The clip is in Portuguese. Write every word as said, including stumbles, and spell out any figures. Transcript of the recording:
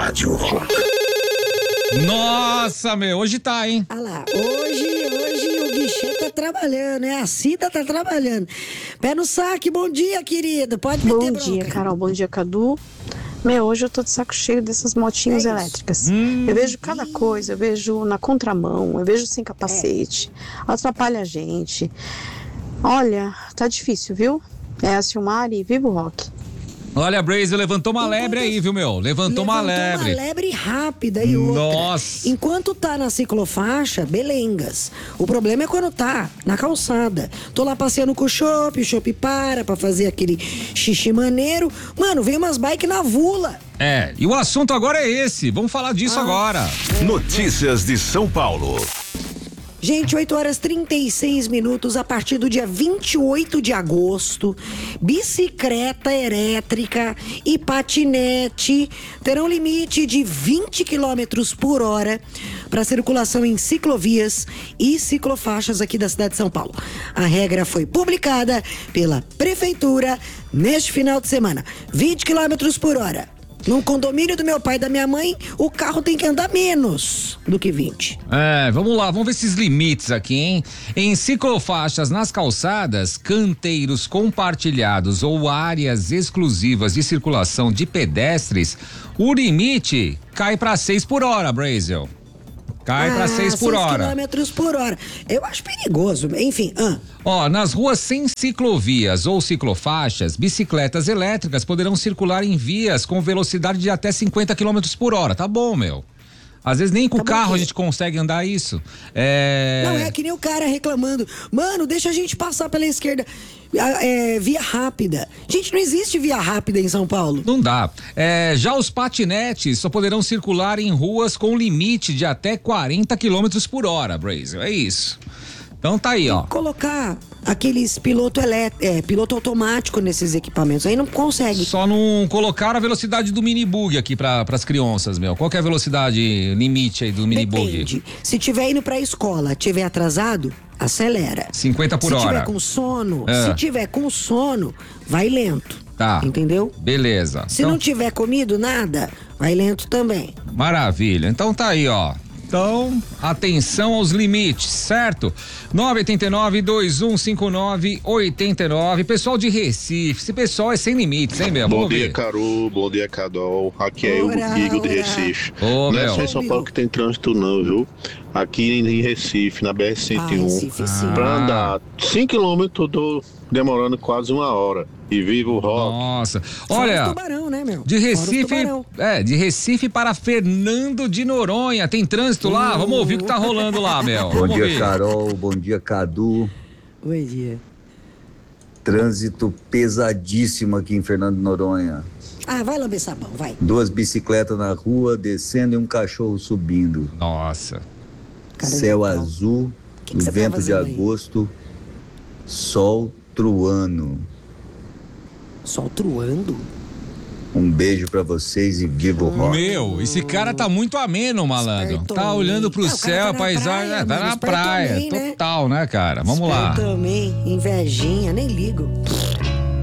Rádio Rock. Nossa, meu, hoje tá, hein? Olha lá, hoje, hoje o guichê tá trabalhando, né? A Cida tá trabalhando. Pé no saque, bom dia, querido. Pode meter Bom bronca. dia, Carol, bom dia, Cadu. Meu, hoje eu tô de saco cheio dessas motinhas É elétricas. Hum. Eu vejo cada coisa, eu vejo na contramão, eu vejo sem capacete, É. atrapalha a gente. Olha, tá difícil, viu? É a Silmari, viva o rock. Olha, Brasil levantou uma Enquanto- lebre aí, viu, meu? Levantou, uma lebre. uma lebre rápida e outra. Nossa. Enquanto tá na ciclofaixa, belengas. O problema é quando tá na calçada. Tô lá passeando com o chopp, o chopp para pra fazer aquele xixi maneiro. Mano, vem umas bikes na vula. É, e o assunto agora é esse. Vamos falar disso Ah. agora. Notícias de São Paulo. Gente, oito horas e trinta e seis minutos, a partir do dia vinte e oito de agosto, bicicleta elétrica e patinete terão limite de vinte quilômetros por hora para circulação em ciclovias e ciclofaixas aqui da cidade de São Paulo. A regra foi publicada pela Prefeitura neste final de semana. vinte quilômetros por hora. No condomínio do meu pai e da minha mãe, o carro tem que andar menos do que vinte. É, vamos lá, vamos ver esses limites aqui, hein? Em ciclofaixas nas calçadas, canteiros compartilhados ou áreas exclusivas de circulação de pedestres, o limite cai para seis por hora, Brasil. Cai para seis por hora. quilômetros por hora. Eu acho perigoso. Enfim, ah. Ó, nas ruas sem ciclovias ou ciclofaixas, bicicletas elétricas poderão circular em vias com velocidade de até cinquenta quilômetros por hora. Tá bom, meu. Às vezes nem com o Tá bom, carro a que- gente consegue andar isso. É... Não é que nem o cara reclamando. Mano, deixa a gente passar pela esquerda. Ah, é, via rápida. Gente, não existe via rápida em São Paulo. Não dá. É, já os patinetes só poderão circular em ruas com limite de até quarenta quilômetros por hora, Brasil. É isso. Então tá aí, ó. Colocar aqueles piloto elé- é, piloto automático nesses equipamentos. Aí não consegue. Só não colocaram a velocidade do minibug aqui para as crianças, meu. Qual que é a velocidade limite aí do minibug? Depende. Se tiver indo pra escola, tiver atrasado, acelera. cinquenta por se hora. Se tiver com sono, É. se tiver com sono, vai lento. Tá. Entendeu? Beleza. Se Então, não tiver comido nada, vai lento também. maravilha. Então tá aí, ó. Então, atenção aos limites, certo? nove oito nove, dois um cinco nove, oito nove. Pessoal de Recife, esse pessoal é sem limites, hein, meu? Bom Vamos dia, ver. Carol. Bom dia, Cadol. Aqui é o Ora, Guigo de ora. Recife. Ô, não é meu. só em São Paulo que tem trânsito, não, viu? Aqui em Recife, na B R cento e Ah, um, Recife, sim. pra andar cinco quilômetros, eu tô demorando quase uma hora. E viva o rock. Nossa. Fora Olha, os tubarão, né, meu? de Fora os Recife, tubarão. é, de Recife para Fernando de Noronha. Tem trânsito lá? Vamos ouvir o que tá rolando lá, meu. Bom Vamos dia, ouvir. Carol. Bom dia, Cadu. Bom dia. Trânsito pesadíssimo aqui em Fernando de Noronha. Ah, vai lamber sabão, vai. Duas bicicletas na rua, descendo e um cachorro subindo. Nossa. Cara, Céu legal. azul, Que que você tá vento de fazendo aí? agosto, sol truando. Sol truando? Um beijo pra vocês e viva o rock. Meu, esse cara tá muito ameno, malandro. Esperto Tá olhando pro homem. Ah, o cara céu, tá a na paisagem. praia, é, tá mano, na esperto praia. homem, né? Total, né, cara? Vamos lá. Eu também, invejinha, nem ligo.